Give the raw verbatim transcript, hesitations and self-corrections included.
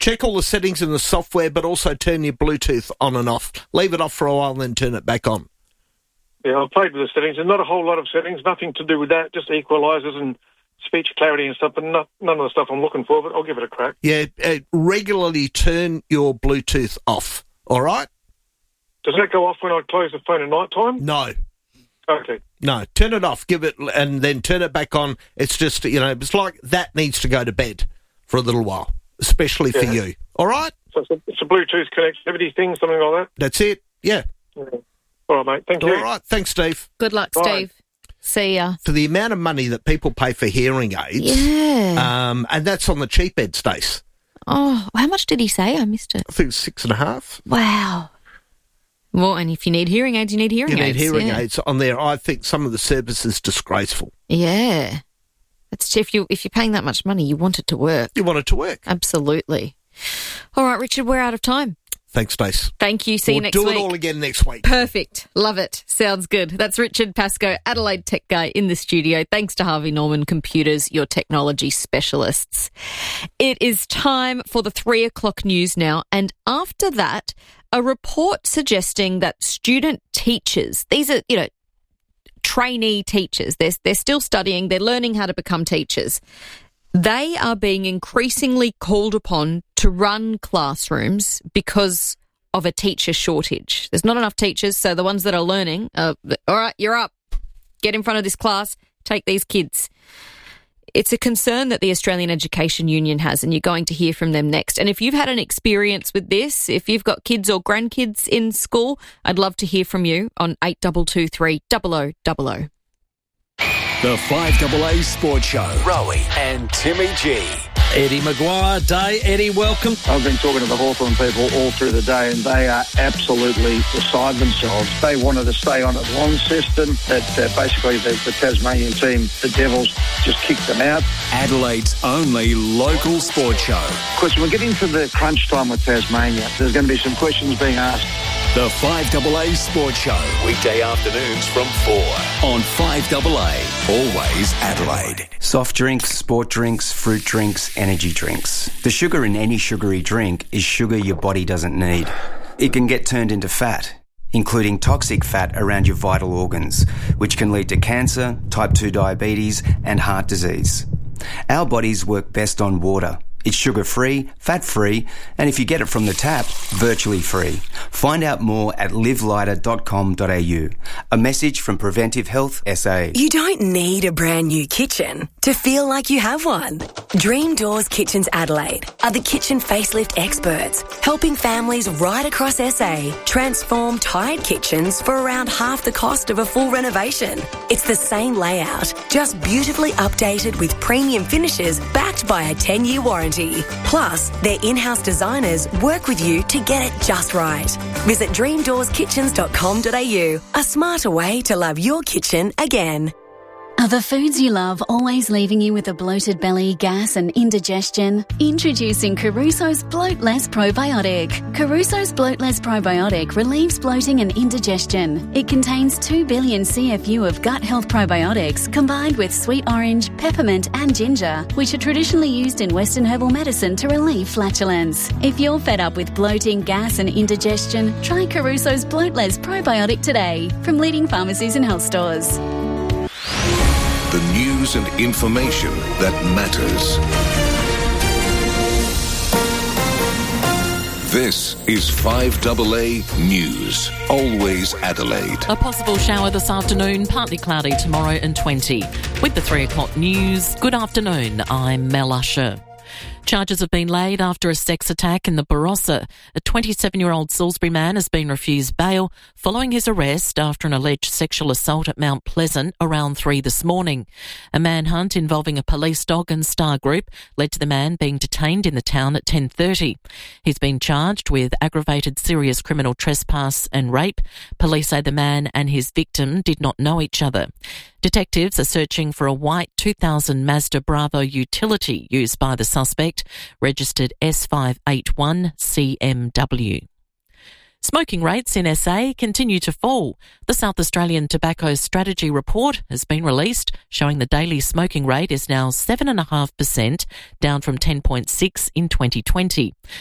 check all the settings in the software, but also turn your Bluetooth on and off. Leave it off for a while and then turn it back on. Yeah, I've played with the settings. There's not a whole lot of settings, nothing to do with that, just equalisers and speech clarity and stuff, but not, none of the stuff I'm looking for, but I'll give it a crack. Yeah, uh, regularly turn your Bluetooth off, all right? Does that go off when I close the phone at night time? No. Okay. No, turn it off, give it, and then turn it back on. It's just, you know, it's like that needs to go to bed for a little while, especially yeah. for you, all right? So it's a, it's a Bluetooth connectivity thing, something like that? That's it, yeah. yeah. All right, mate, thank you. All right, thanks, Steve. Good luck, Bye. Steve. See ya. For the amount of money that people pay for hearing aids, Yeah. um, and that's on the cheap end, Stace. Oh, how much did he say? I missed it. I think it's six and a half. Wow. Well, and if you need hearing aids, you need hearing You aids. need hearing yeah. aids on there. I think some of the service is disgraceful. Yeah. That's, if, you, if you're paying that much money, you want it to work. You want it to work. Absolutely. All right, Richard, we're out of time. Thanks, Stace. Thank you. See we'll you next do week. it all again next week. Perfect. Love it. Sounds good. That's Richard Pascoe, Adelaide Tech Guy, in the studio. Thanks to Harvey Norman Computers, your technology specialists. It is time for the three o'clock news now. And after that, a report suggesting that student teachers, these are, you know, trainee teachers, they're, they're still studying, they're learning how to become teachers. They are being increasingly called upon to run classrooms because of a teacher shortage. There's not enough teachers, so the ones that are learning, uh, all right, you're up. Get in front of this class, take these kids. It's a concern that the Australian Education Union has, and you're going to hear from them next. And if you've had an experience with this, if you've got kids or grandkids in school, I'd love to hear from you on eight two two three, double oh double oh. The five A A Sports Show. Rowie and Timmy G. Eddie Maguire Day. Eddie, welcome. I've been talking to the Hawthorn people all through the day, and they are absolutely beside themselves. They wanted to stay on at Launceston, that uh, basically the, the Tasmanian team, the Devils, just kicked them out. Adelaide's only local sports show. Because when we get into the crunch time with Tasmania, there's going to be some questions being asked. The five A A Sports Show. Weekday afternoons from four on five A A. Always Adelaide. Soft drinks, sport drinks, fruit drinks, energy drinks. The sugar in any sugary drink is sugar your body doesn't need. It can get turned into fat, including toxic fat around your vital organs, which can lead to cancer, type two diabetes, and heart disease. Our bodies work best on water. It's sugar-free, fat-free, and if you get it from the tap, virtually free. Find out more at live lighter dot com dot a u. A message from Preventive Health S A. You don't need a brand new kitchen to feel like you have one. Dream Doors Kitchens Adelaide are the kitchen facelift experts, helping families right across S A transform tired kitchens for around half the cost of a full renovation. It's the same layout, just beautifully updated with premium finishes backed by a ten-year warranty. Plus, their in-house designers work with you to get it just right. Visit dream doors kitchens dot com dot a u, a smarter way to love your kitchen again. Are the foods you love always leaving you with a bloated belly, gas and indigestion? Introducing Caruso's Bloatless Probiotic. Caruso's Bloatless Probiotic relieves bloating and indigestion. It contains two billion C F U of gut health probiotics combined with sweet orange, peppermint and ginger, which are traditionally used in Western herbal medicine to relieve flatulence. If you're fed up with bloating, gas and indigestion, try Caruso's Bloatless Probiotic today from leading pharmacies and health stores. The news and information that matters. This is five A A News. Always Adelaide. A possible shower this afternoon, partly cloudy tomorrow and twenty. With the three o'clock news, good afternoon, I'm Mel Usher. Charges have been laid after a sex attack in the Barossa. A twenty-seven-year-old Salisbury man has been refused bail following his arrest after an alleged sexual assault at Mount Pleasant around three this morning. A manhunt involving a police dog and Star Group led to the man being detained in the town at ten thirty. He's been charged with aggravated serious criminal trespass and rape. Police say the man and his victim did not know each other. Detectives are searching for a white two thousand Mazda Bravo utility used by the suspect, registered S five eight one C M W. Smoking rates in S A continue to fall. The South Australian Tobacco Strategy Report has been released, showing the daily smoking rate is now seven point five percent, down from ten point six in twenty twenty.